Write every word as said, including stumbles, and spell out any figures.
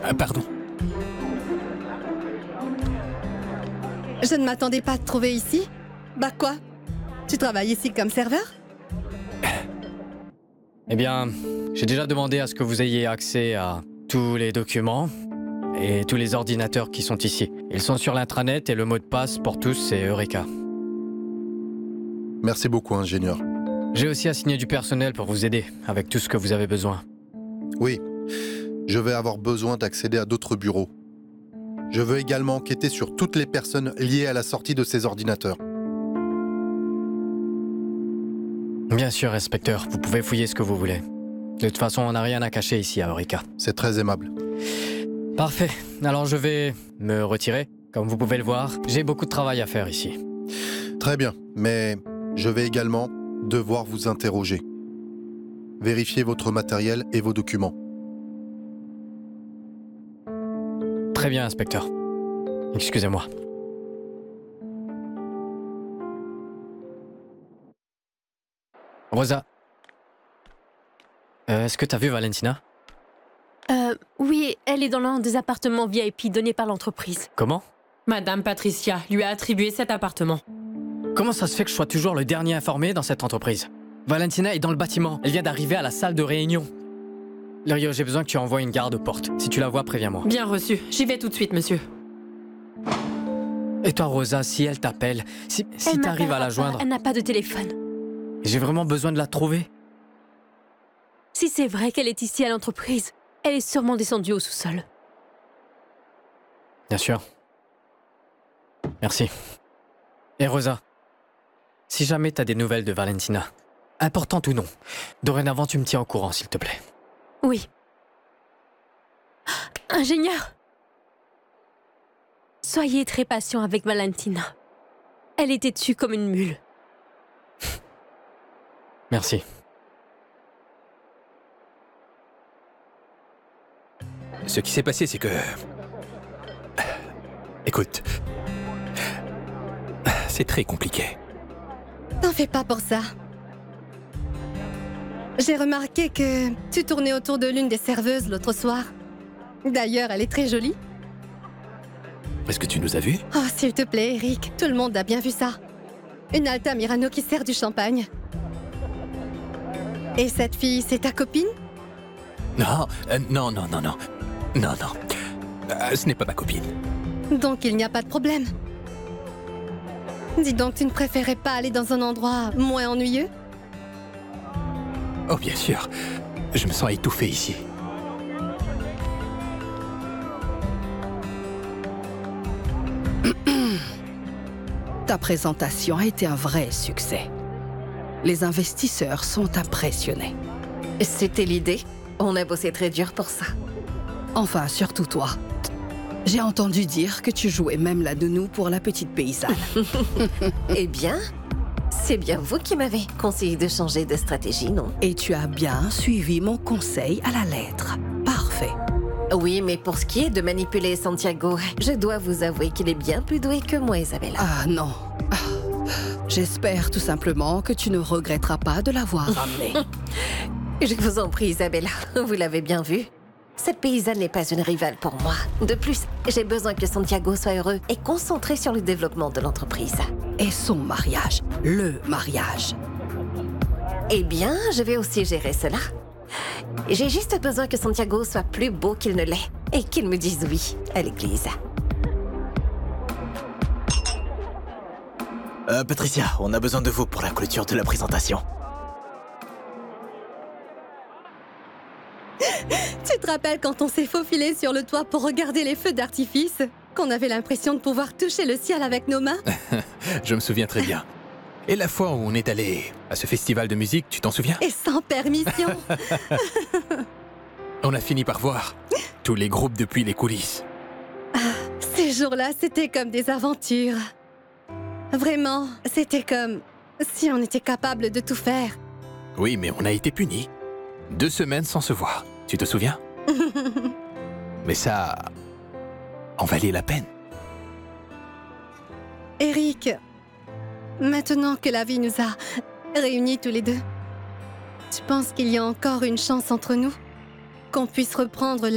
Euh, pardon. Je ne m'attendais pas à te trouver ici. Bah quoi? Tu travailles ici comme serveur? Eh bien, j'ai déjà demandé à ce que vous ayez accès à tous les documents et tous les ordinateurs qui sont ici. Ils sont sur l'intranet et le mot de passe pour tous, c'est Eureka. Merci beaucoup, ingénieur. J'ai aussi assigné du personnel pour vous aider avec tout ce que vous avez besoin. Oui, je vais avoir besoin d'accéder à d'autres bureaux. Je veux également enquêter sur toutes les personnes liées à la sortie de ces ordinateurs. Bien sûr, inspecteur, vous pouvez fouiller ce que vous voulez. De toute façon, on n'a rien à cacher ici à Eureka. C'est très aimable. Parfait. Alors je vais me retirer. Comme vous pouvez le voir, j'ai beaucoup de travail à faire ici. Très bien, mais je vais également devoir vous interroger. Vérifiez votre matériel et vos documents. Très bien, inspecteur. Excusez-moi. Rosa. Euh, est-ce que t'as vu Valentina? Euh, oui, elle est dans l'un des appartements V I P donnés par l'entreprise. Comment? Madame Patricia lui a attribué cet appartement. Comment ça se fait que je sois toujours le dernier informé dans cette entreprise? Valentina est dans le bâtiment. Elle vient d'arriver à la salle de réunion. Lirio, j'ai besoin que tu envoies une garde aux portes. Si tu la vois, préviens-moi. Bien reçu. J'y vais tout de suite, monsieur. Et toi, Rosa, si elle t'appelle, si, si t'arrives à la joindre... Elle n'a pas de téléphone. J'ai vraiment besoin de la trouver. Si c'est vrai qu'elle est ici à l'entreprise, elle est sûrement descendue au sous-sol. Bien sûr. Merci. Et Rosa, si jamais t'as des nouvelles de Valentina, importantes ou non, dorénavant tu me tiens au courant, s'il te plaît. Oui. Ingénieur! Soyez très patient avec Valentina. Elle était têtue comme une mule. Merci. Ce qui s'est passé, c'est que... Écoute... C'est très compliqué. T'en fais pas pour ça. J'ai remarqué que tu tournais autour de l'une des serveuses l'autre soir. D'ailleurs, elle est très jolie. Est-ce que tu nous as vus? Oh, s'il te plaît, Eric, tout le monde a bien vu ça. Une Alta Mirano qui sert du champagne. Et cette fille, c'est ta copine? Non, euh, non, non, non, non. Non, non. Euh, ce n'est pas ma copine. Donc il n'y a pas de problème. Dis donc, tu ne préférais pas aller dans un endroit moins ennuyeux? Oh, bien sûr. Je me sens étouffé ici. Ta présentation a été un vrai succès. Les investisseurs sont impressionnés. C'était l'idée. On a bossé très dur pour ça. Enfin, surtout toi. J'ai entendu dire que tu jouais même la nounou pour la petite paysanne. Eh bien, c'est bien vous qui m'avez conseillé de changer de stratégie, non? Et tu as bien suivi mon conseil à la lettre. Parfait. Oui, mais pour ce qui est de manipuler Santiago, je dois vous avouer qu'il est bien plus doué que moi, Isabella. Ah non. Ah. J'espère tout simplement que tu ne regretteras pas de l'avoir ramené. Je vous en prie, Isabella, vous l'avez bien vu. Cette paysanne n'est pas une rivale pour moi. De plus, j'ai besoin que Santiago soit heureux et concentré sur le développement de l'entreprise. Et son mariage, le mariage. Eh bien, je vais aussi gérer cela. J'ai juste besoin que Santiago soit plus beau qu'il ne l'est et qu'il me dise oui à l'église. Euh, Patricia, on a besoin de vous pour la clôture de la présentation. Tu te rappelles quand on s'est faufilé sur le toit pour regarder les feux d'artifice? Qu'on avait l'impression de pouvoir toucher le ciel avec nos mains? Je me souviens très bien. Et la fois où on est allé à ce festival de musique, tu t'en souviens? Et sans permission. On a fini par voir tous les groupes depuis les coulisses. Ah, ces jours-là, c'était comme des aventures. Vraiment, c'était comme si on était capable de tout faire. Oui, mais on a été punis. Deux semaines sans se voir. Tu te souviens? Mais ça en valait la peine. Eric, maintenant que la vie nous a réunis tous les deux, tu penses qu'il y a encore une chance entre nous? Qu'on puisse reprendre la